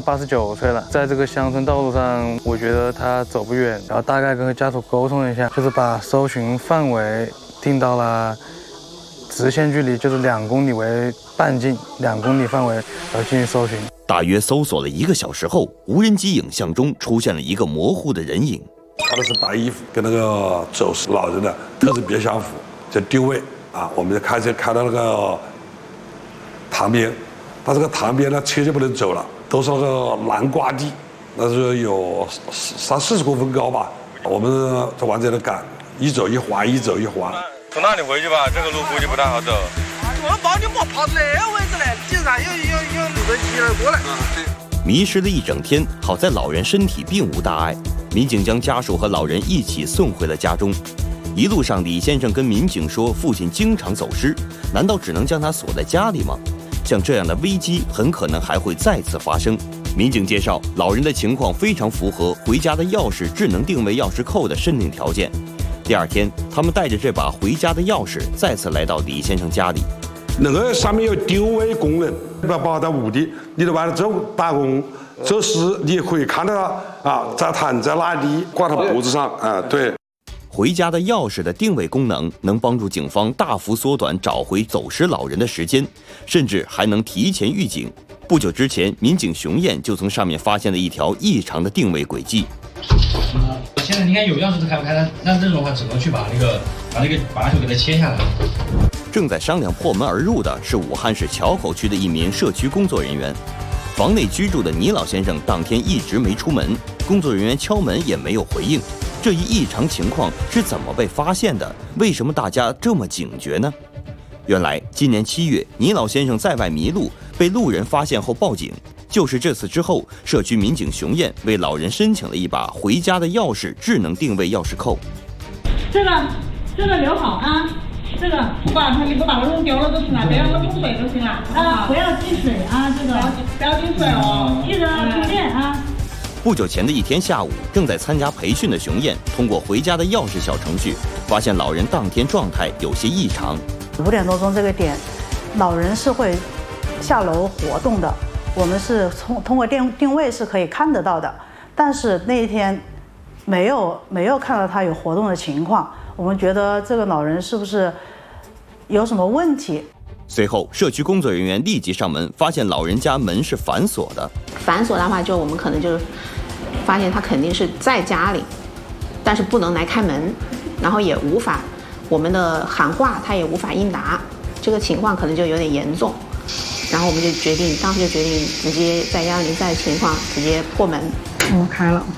89岁了，在这个乡村道路上，我觉得他走不远，然后大概跟家属沟通了一下，就是把搜寻范围定到了直线距离，就是2公里为半径，2公里范围来进行搜寻。 大约搜索了1个小时后，无人机影像中出现了一个模糊的人影。 他的是白衣服，跟那个走失老人的特征比较相符。就定位啊，我们就开车开到那个塘边，但这个塘边呢，车就不能走了，都是那个南瓜地，那是有30-40公分高吧。我们就完全的赶，一走一滑，一走一滑。 从那里回去吧，这个路估计不太好走。 我把你莫跑到那个位置来，竟然有路人骑了过来。 迷失了1整天，好在老人身体并无大碍，民警将家属和老人一起送回了家中。一路上，李先生跟民警说，父亲经常走失，难道只能将他锁在家里吗？像这样的危机很可能还会再次发生。民警介绍，老人的情况非常符合回家的钥匙智能定位钥匙扣的申请条件。第2天，他们带着这把回家的钥匙再次来到李先生家里。 那个上面有定位功能，包在屋里，你在外头走打工走失，你也可以看到啊，在谈在哪里，挂到脖子上啊，对。 回家的钥匙的定位功能能帮助警方大幅缩短找回走失老人的时间，甚至还能提前预警。不久之前，民警熊燕就从上面发现了一条异常的定位轨迹。 现在你看有钥匙都开不开，那这种的话只能去把那个把拉手给它切下来。 正在商量破门而入的是武汉市硚口区的一名社区工作人员。房内居住的倪老先生当天一直没出门，工作人员敲门也没有回应。这一异常情况是怎么被发现的？为什么大家这么警觉呢？原来今年7月，倪老先生在外迷路，被路人发现后报警。就是这次之后，社区民警熊燕为老人申请了一把回家的钥匙智能定位钥匙扣。 这个留好啊，这个你不把它弄丢了就行了，不要碰水就行了。不要进水啊，这个不要进水哦，记得充电啊。 不久前的一天下午，正在参加培训的熊燕通过回家的钥匙小程序，发现老人当天状态有些异常。 5点多钟这个点，老人是会下楼活动的，我们是通过定位是可以看得到的，但是那一天没有看到他有活动的情况，我们觉得这个老人是不是有什么问题？ 随后，社区工作人员立即上门，发现老人家门是反锁的。 反锁的话，就我们可能就发现他肯定是在家里，但是不能来开门，然后也无法我们的喊话他也无法应答，这个情况可能就有点严重。然后我们就当时就决定直接在120在的情况直接破门。 我开了，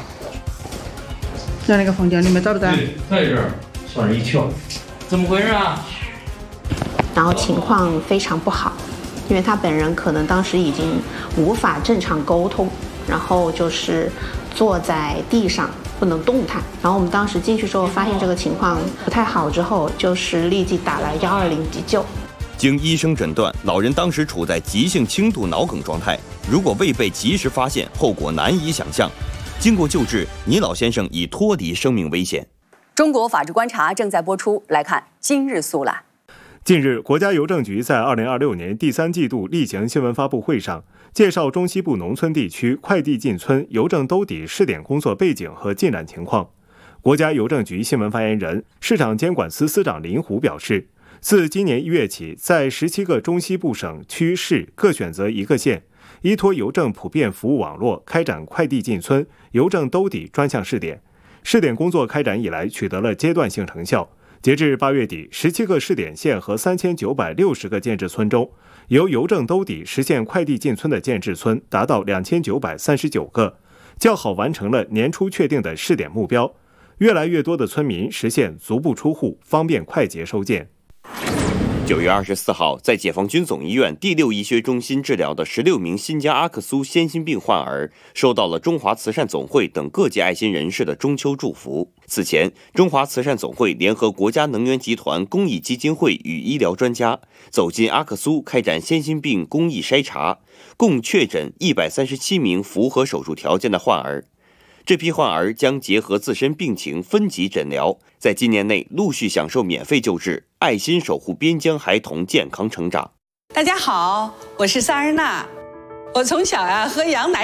在那个房间里面在不在？ 对，在这儿，吓人一跳，怎么回事啊？ 然后情况非常不好，因为他本人可能当时已经无法正常沟通，然后就是坐在地上不能动弹。然后我们当时进去之后发现这个情况不太好之后，就是立即打来120急救。 经医生诊断，老人当时处在急性轻度脑梗状态，如果未被及时发现，后果难以想象。经过救治，倪老先生已脱离生命危险。 中国法治观察正在播出，来看今日速览。 近日，国家邮政局在2026年第3季度例行新闻发布会上，介绍中西部农村地区快递进村邮政兜底试点工作背景和进展情况。国家邮政局新闻发言人、市场监管司司长林虎表示，自今年1月起，在17个中西部省区市各选择1个县，依托邮政普遍服务网络开展快递进村邮政兜底专项试点。试点工作开展以来取得了阶段性成效。截至8月底，17个试点县和3960个建制村中，由邮政兜底实现快递进村的建制村达到2939个，较好完成了年初确定的试点目标。越来越多的村民实现足不出户，方便快捷收件。 9月24号，在解放军总医院第6医学中心治疗的16名新疆阿克苏先心病患儿，收到了中华慈善总会等各界爱心人士的中秋祝福。此前，中华慈善总会联合国家能源集团公益基金会与医疗专家，走进阿克苏开展先心病公益筛查，共确诊137名符合手术条件的患儿。这批患儿将结合自身病情分级诊疗，在今年内陆续享受免费救治，爱心守护边疆孩童健康成长。 大家好，我是萨日娜。我从小喝羊奶